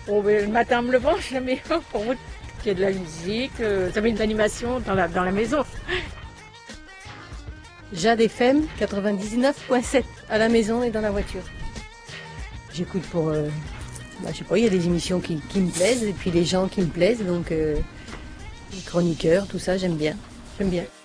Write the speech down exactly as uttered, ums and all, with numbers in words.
Oh, ben, le matin, me levant, je la mets pour qu'il y ait de la musique, euh, ça met de l'animation dans la, dans la maison. Jade F M quatre-vingt-dix-neuf point sept à la maison et dans la voiture. J'écoute pour... Euh, bah, je sais pas, il y a des émissions qui, qui me plaisent et puis les gens qui me plaisent, donc euh, les chroniqueurs, tout ça, j'aime bien. J'aime bien.